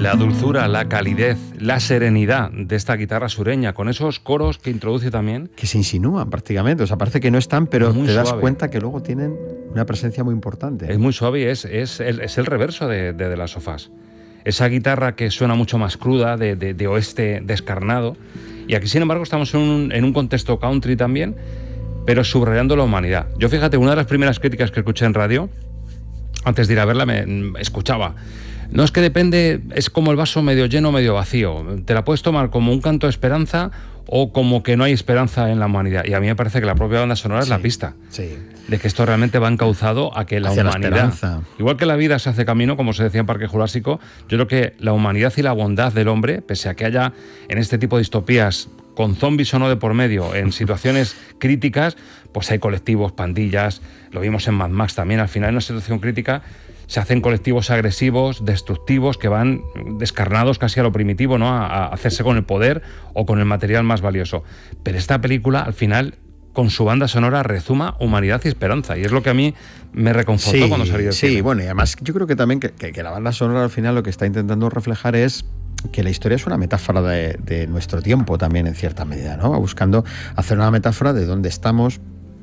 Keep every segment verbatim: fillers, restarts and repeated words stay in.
La dulzura, la calidez, la serenidad de esta guitarra sureña, con esos coros que introduce también. Que se insinúan prácticamente, o sea, parece que no están, pero muy te das suave. cuenta que luego tienen una presencia muy importante. Es muy suave y es, es, el, es el reverso de, de, de las sofás. Esa guitarra que suena mucho más cruda, de, de, de oeste descarnado. Y aquí, sin embargo, estamos en un, en un contexto country también, pero subrayando la humanidad. Yo, fíjate, una de las primeras críticas que escuché en radio, antes de ir a verla, me escuchaba. No, es que depende, es como el vaso medio lleno, medio vacío. Te la puedes tomar como un canto de esperanza o como que no hay esperanza en la humanidad. Y a mí me parece que la propia banda sonora sí, es la pista. Sí. De que esto realmente va encauzado a que la hacia humanidad... La igual que la vida se hace camino, como se decía en Parque Jurásico, yo creo que la humanidad y la bondad del hombre, pese a que haya en este tipo de distopías, con zombies o no de por medio, en situaciones críticas, pues hay colectivos, pandillas, lo vimos en Mad Max también, al final en una situación crítica se hacen colectivos agresivos, destructivos, que van descarnados casi a lo primitivo, ¿no? A, a hacerse con el poder o con el material más valioso. Pero esta película, al final, con su banda sonora, rezuma humanidad y esperanza. Y es lo que a mí me reconfortó sí, cuando salí del Sí, cine. Bueno, y además yo creo que también que, que, que la banda sonora al final lo que está intentando reflejar es que la historia es una metáfora de, de nuestro tiempo también en cierta medida, ¿no? Buscando hacer una metáfora de dónde estamos,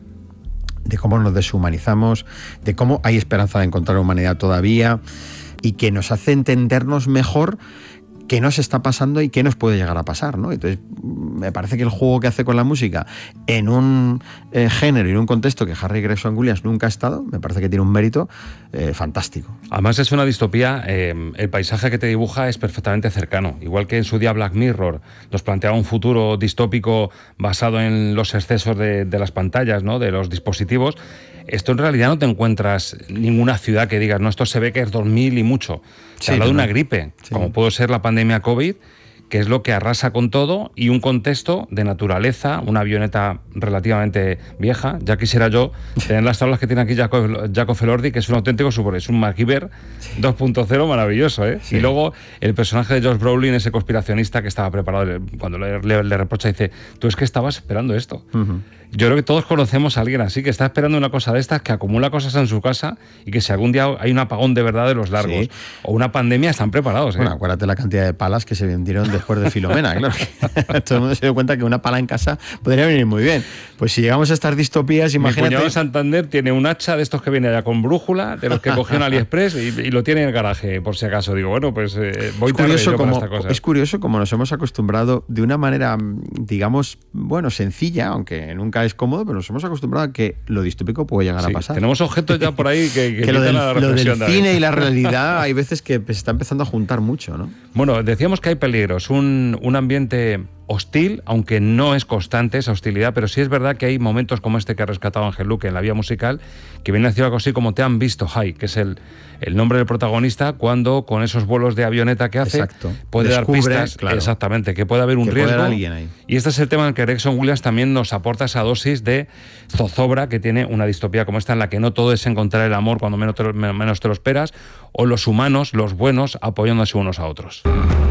de cómo nos deshumanizamos, de cómo hay esperanza de encontrar humanidad todavía y que nos hace entendernos mejor qué nos está pasando y qué nos puede llegar a pasar, ¿no? Entonces, me parece que el juego que hace con la música en un eh, género y en un contexto que Harry Gregson Williams nunca ha estado, me parece que tiene un mérito eh, fantástico. Además es una distopía, eh, el paisaje que te dibuja es perfectamente cercano, igual que en su día Black Mirror nos planteaba un futuro distópico basado en los excesos de, de las pantallas, ¿no? De los dispositivos. Esto en realidad no te encuentras ninguna ciudad que digas, no, esto se ve que es dos mil y mucho. Se sí, habla de una gripe, sí. como puede ser la pandemia COVID, que es lo que arrasa con todo, y un contexto de naturaleza, una avioneta relativamente vieja. Ya quisiera yo tener las tablas que tiene aquí Jaco, Jaco Elordi, que es un auténtico super, es un MacGyver sí. dos punto cero maravilloso, ¿eh? Sí. Y luego el personaje de Josh Brolin, ese conspiracionista que estaba preparado, cuando le, le, le reprocha, dice, tú es que estabas esperando esto. Uh-huh. Yo creo que todos conocemos a alguien así, que está esperando una cosa de estas, que acumula cosas en su casa y que si algún día hay un apagón de verdad de los largos sí. o una pandemia, están preparados. ¿eh? Bueno, acuérdate la cantidad de palas que se vendieron después de Filomena, claro. Que todo el mundo se dio cuenta que una pala en casa podría venir muy bien. Pues si llegamos a estas distopías, imagínate... Mi cuñado en Santander tiene un hacha de estos que viene allá con brújula, de los que cogió en AliExpress y, y lo tiene en el garaje, por si acaso. Digo, bueno, pues eh, voy tarde yo como, para esta cosa. Es curioso como nos hemos acostumbrado de una manera, digamos, bueno, sencilla, aunque nunca es cómodo, pero nos hemos acostumbrado a que lo distópico puede llegar sí, a pasar. Tenemos objetos ya por ahí que, que, que lo del, la lo del cine también. Y la realidad hay veces que se está empezando a juntar mucho, ¿no? Bueno, decíamos que hay peligros, un, un ambiente hostil, aunque no es constante esa hostilidad, pero sí es verdad que hay momentos como este que ha rescatado Ángel Luque en la vía musical, que viene a decir algo así como Te han visto, High, que es el, el nombre del protagonista, cuando con esos vuelos de avioneta que hace, Exacto. puede Descubre, dar pistas, claro, exactamente, que puede haber un que riesgo. Puede haber alguien ahí. Y este es el tema en el que Gregson Williams también nos aporta esa dosis de zozobra que tiene una distopía como esta, en la que no todo es encontrar el amor cuando menos te lo, menos te lo esperas, o los humanos, los buenos, apoyándose unos a otros.